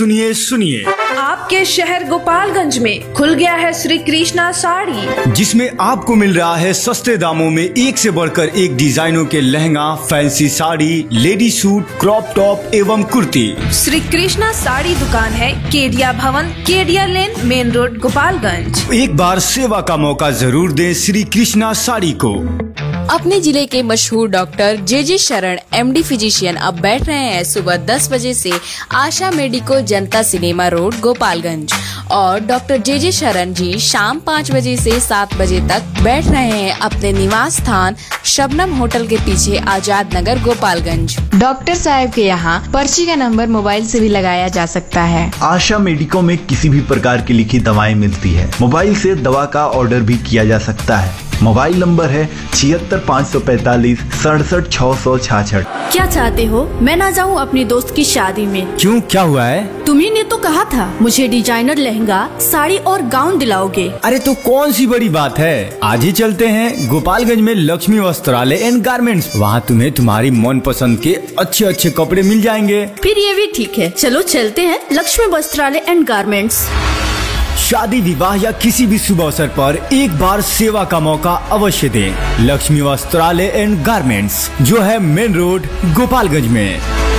सुनिए सुनिए, आपके शहर गोपालगंज में खुल गया है श्री कृष्णा साड़ी, जिसमें आपको मिल रहा है सस्ते दामों में एक से बढ़कर एक डिजाइनों के lehenga, fancy sari, lady suit, crop top एवं कुर्ती। श्री कृष्णा साड़ी दुकान है केडिया भवन, केडिया लेन, मेन रोड, गोपालगंज। एक बार सेवा का मौका जरूर दें श्री कृष्णा साड़ी को। अपने जिले के मशहूर डॉक्टर जे शरण MD फिजिशियन अब बैठ रहे हैं सुबह 10 बजे से आशा मेडिको जनता सिनेमा रोड गोपालगंज, और डॉक्टर जे शरण जी शाम 5 बजे से 7 बजे तक बैठ रहे हैं अपने निवास स्थान शबनम होटल के पीछे आजाद नगर गोपालगंज। डॉक्टर साहब के यहाँ पर्ची का नंबर मोबाइल से भी लगाया जा सकता है। आशा मेडिको में किसी भी प्रकार की लिखी दवाएं मिलती है। मोबाइल से दवा का ऑर्डर भी किया जा सकता है। मोबाइल नंबर है 76 545 67 666। क्या चाहते हो मैं ना जाऊँ अपनी दोस्त की शादी में? क्यों, क्या हुआ है? तुम्ही ने तो कहा था मुझे डिजाइनर लहंगा, साड़ी और गाउन दिलाओगे। अरे तो कौन सी बड़ी बात है, आज ही चलते हैं गोपालगंज में लक्ष्मी वस्त्रालय एंड गारमेंट्स। वहाँ तुम्हें तुम्हारी मन पसंद के अच्छे अच्छे कपड़े मिल जाएंगे। फिर ये भी ठीक है, चलो चलते हैं लक्ष्मी वस्त्रालय एंड गारमेंट्स। शादी विवाह या किसी भी शुभ अवसर पर एक बार सेवा का मौका अवश्य दें। लक्ष्मी वस्त्रालय एंड गारमेंट्स जो है मेन रोड गोपालगंज में।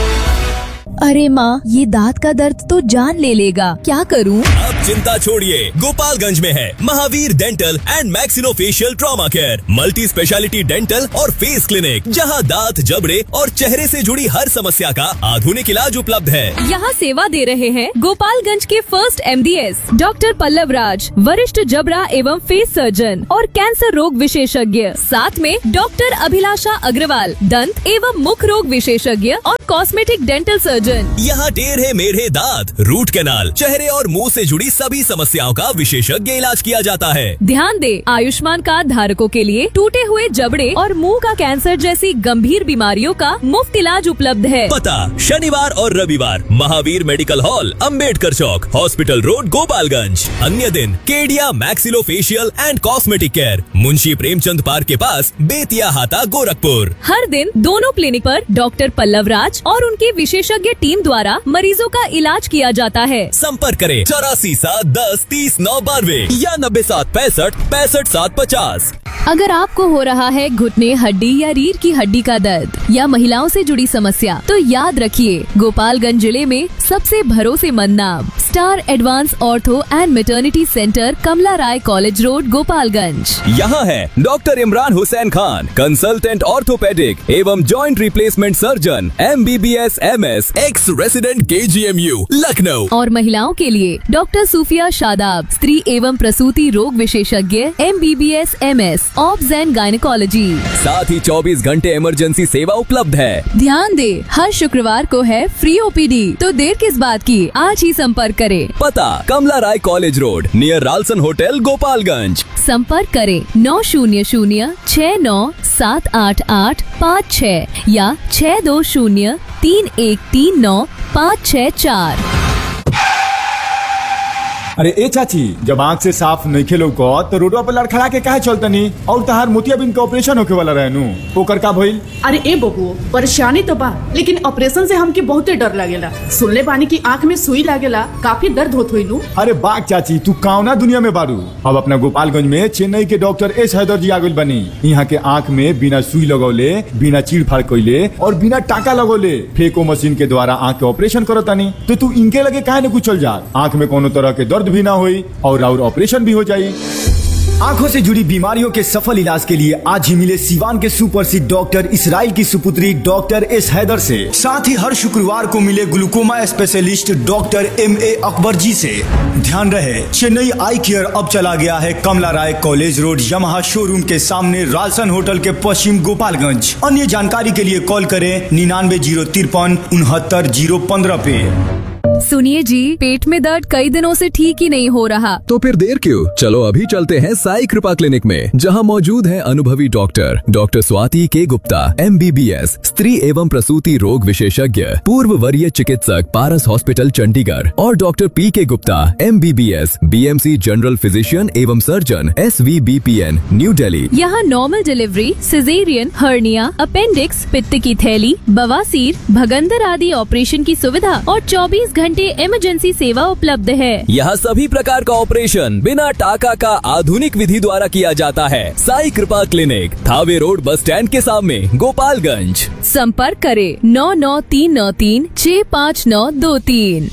अरे माँ, ये दांत का दर्द तो जान ले लेगा, क्या करूँ? अब चिंता छोड़िए, गोपालगंज में है Mahavir dental and maxillofacial trauma care, multi speciality dental और फेस क्लिनिक, जहां दांत, जबड़े और चेहरे से जुड़ी हर समस्या का आधुनिक इलाज उपलब्ध है। यहाँ सेवा दे रहे हैं गोपालगंज के फर्स्ट MDS डॉक्टर पल्लव राज, वरिष्ठ जबड़ा एवं फेस सर्जन और कैंसर रोग विशेषज्ञ। साथ में डॉक्टर अभिलाषा अग्रवाल, दंत एवं मुख रोग विशेषज्ञ और कॉस्मेटिक डेंटल सर्जन। यहाँ टेढ़े मेढ़े दांत, रूट कैनाल, चेहरे और मुंह से जुड़ी सभी समस्याओं का विशेषज्ञ इलाज किया जाता है। ध्यान दे, आयुष्मान कार्ड धारकों के लिए टूटे हुए जबड़े और मुंह का कैंसर जैसी गंभीर बीमारियों का मुफ्त इलाज उपलब्ध है। पता शनिवार और रविवार महावीर मेडिकल हॉल, अंबेडकर चौक, हॉस्पिटल रोड, गोपालगंज। अन्य दिन Kedia maxillofacial and cosmetic care, Munshi Premchand park के पास, बेतिया हाता, गोरखपुर। हर दिन दोनों क्लिनिक पर डॉक्टर पल्लव राज और उनके विशेषज्ञ टीम द्वारा मरीजों का इलाज किया जाता है। संपर्क करें 84 7 10 30 9 92 या 90 7 65 65 7 50। अगर आपको हो रहा है घुटने, हड्डी या रीढ़ की हड्डी का दर्द या महिलाओं से जुड़ी समस्या, तो याद रखिए गोपालगंज जिले में सबसे भरोसेमंद नाम star advance ortho and maternity centre, Kamala Rai college road, Gopalganj. यहाँ है doctor Imran Hussain Khan, consultant orthopaedic एवं joint replacement surgeon, MBBS MS, x resident KGMU Lucknow. और महिलाओं के लिए डॉक्टर सूफिया शादाब, स्त्री एवं प्रसूति रोग विशेषज्ञ, MBBS MS obs and gynaecology. साथ ही 24 घंटे इमरजेंसी सेवा उपलब्ध है। ध्यान दे, हर शुक्रवार को है फ्री OPD, तो देर किस बात की, आज ही संपर्क करें। पता कमला राय college road, near राल्सन hotel, Gopalganj. संपर्क करें 900 69 788 56 या 620 3139 564। अरे ए चाची, जब आँख से साफ नहीं खेलो को तो रोडवा पर लड़खड़ा के काहे चलतनी? और तहार मोतियाबिंद के ऑपरेशन होके वाला रहनु, ओकर का भइल? अरे ए बबू, परेशानी तो बा, लेकिन ऑपरेशन से हमके बहुते डर लगेला। सुनले बानी की आँख में सुई लागेला, काफी दर्द होत होई नु। अरे बाग चाची, तू कौना दुनिया में बारू? अब अपना गोपालगंज में चेन्नई के डॉक्टर S हैदर जी आगुल बनी। यहाँ के आँख में बिना सुई लगौले, बिना चीड़ फाड़ कइले और बिना टाका लगौले फेको मशीन के द्वारा आँख के ऑपरेशन करतानी। तो तू इनके लगे काहे न कुछ चल जा, आँख में कोनो तरह के दर्द भी ना होई और ऑपरेशन भी हो जाई। आंखों से जुड़ी बीमारियों के सफल इलाज के लिए आज ही मिले सीवान के सुप्रसिद्ध डॉक्टर इसराइल की सुपुत्री डॉक्टर S हैदर से। साथ ही हर शुक्रवार को मिले glaucoma specialist doctor MA Akbar जी से। ध्यान रहे, चेन्नई आई केयर अब चला गया है कमला राय कॉलेज रोड, यमहा शोरूम के सामने, राल्सन होटल के पश्चिम, गोपालगंज। अन्य जानकारी के लिए कॉल करें 99 053 69 015 पे। सुनिए जी, पेट में दर्द कई दिनों से ठीक ही नहीं हो रहा। तो फिर देर क्यों, चलो अभी चलते हैं साई कृपा क्लिनिक में, जहां मौजूद है अनुभवी डॉक्टर स्वाति के गुप्ता, MBBS, स्त्री एवं प्रसूति रोग विशेषज्ञ, पूर्व वरीय चिकित्सक, पारस हॉस्पिटल चंडीगढ़, और doctor PK Gupta, MBBS, BMC general physician एवं सर्जन, SVBPN, न्यू दिल्ली। यहाँ normal delivery, caesarean, hernia, appendix, पित्त की थैली, बवासीर, भगंदर आदि ऑपरेशन की सुविधा और 24 घंटे घंटे इमरजेंसी सेवा उपलब्ध है। यहाँ सभी प्रकार का ऑपरेशन बिना टाका का आधुनिक विधि द्वारा किया जाता है। साई कृपा clinic, Thawe road, bus stand के सामने, गोपालगंज। संपर्क करें 9939365923।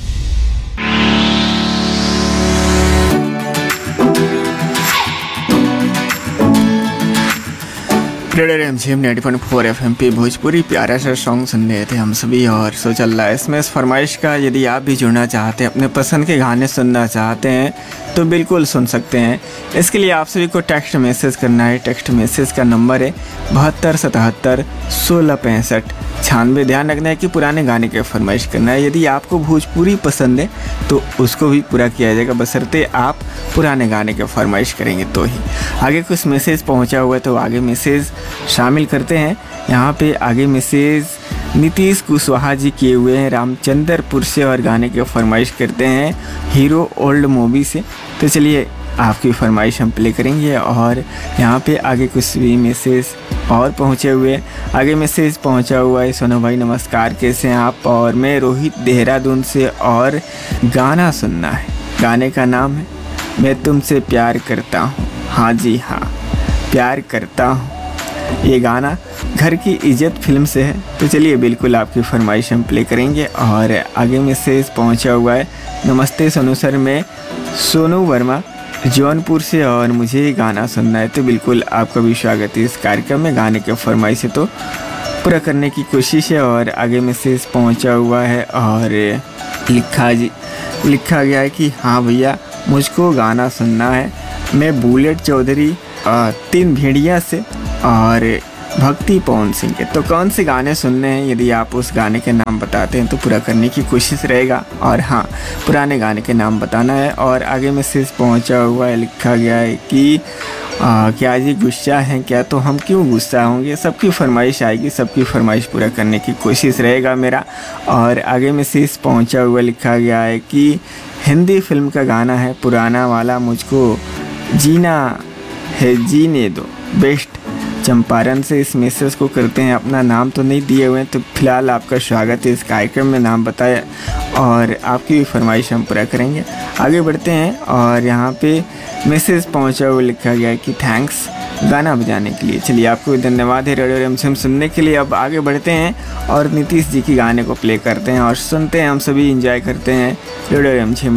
रेडियो रिमझिम 90.4 FM पे भोजपुरी प्यारा सा सॉन्ग सुन रहे थे हम सभी, और सो चल रहा है इसमें इस फरमाइश का। यदि आप भी जुड़ना चाहते हैं, अपने पसंद के गाने सुनना चाहते हैं तो बिल्कुल सुन सकते हैं। इसके लिए आप सभी को टेक्स्ट मैसेज करना है। टेक्स्ट मैसेज का नंबर है 7277166596। ध्यान रखना है कि पुराने गाने की फरमाइश करना है। यदि आपको भोजपुरी पसंद है तो उसको भी पूरा किया जाएगा, बशर्ते आप पुराने गाने की फरमाइश करेंगे तो ही। आगे कुछ मैसेज पहुंचा हुआ है तो आगे मैसेज शामिल करते हैं। यहाँ पे आगे मैसेज नीतीश कुशवाहा जी किए हुए हैं रामचंद्रपुर से, और गाने की फरमाइश करते हैं हीरो ओल्ड मूवी से। तो चलिए आपकी फरमाइश हम प्ले करेंगे। और यहाँ पे आगे कुछ भी मैसेज और पहुँचे हुए हैं। आगे मैसेज पहुँचा हुआ है, सोनू भाई नमस्कार, कैसे हैं आप? और मैं रोहित देहरादून से, और गाना सुनना है। गाने का नाम है मैं तुमसे प्यार करता हूँ। हाँ जी हाँ, प्यार करता हूँ। ये गाना घर की इज्जत फिल्म से है। तो चलिए बिल्कुल आपकी फरमाइश हम प्ले करेंगे। और आगे मैसेज पहुंचा हुआ है, नमस्ते सोनू सर, मैं सोनू वर्मा जौनपुर से, और मुझे गाना सुनना है। तो बिल्कुल आपका भी स्वागत है इस कार्यक्रम में। गाने के फरमाइश है तो पूरा करने की कोशिश है। और आगे मैसेज पहुंचा हुआ है और लिखा गया है कि हाँ भैया मुझको गाना सुनना है। मैं बुलेट चौधरी 3 भेड़िया से और भक्ति पवन सिंह के। तो कौन से गाने सुनने हैं, यदि आप उस गाने के नाम बताते हैं तो पूरा करने की कोशिश रहेगा। और हाँ, पुराने गाने के नाम बताना है। और आगे मैसेज पहुंचा हुआ है, लिखा गया है कि क्या जी गुस्सा हैं क्या? तो हम क्यों गुस्सा होंगे, सबकी फरमाइश आएगी, सबकी फरमाइश पूरा करने की कोशिश रहेगा मेरा। और आगे मैसेज पहुंचा हुआ लिखा गया है कि हिंदी फिल्म का गाना है पुराना वाला, मुझको जीना है जीने दो, बेस्ट चंपारण से इस मैसेज को करते हैं। अपना नाम तो नहीं दिए हुए हैं, तो फिलहाल आपका स्वागत है इस कार्यक्रम में, नाम बताया और आपकी भी फरमाइश हम पूरा करेंगे। आगे बढ़ते हैं। और यहाँ पे मैसेज पहुँचा हुआ लिखा गया है कि थैंक्स गाना बजाने के लिए। चलिए आपको धन्यवाद है रेडियो रिमझिम सुनने के लिए। अब आगे बढ़ते हैं और नीतीश जी की गाने को प्ले करते हैं और सुनते हैं, हम सभी एंजॉय करते हैं रेडियो रिमझिम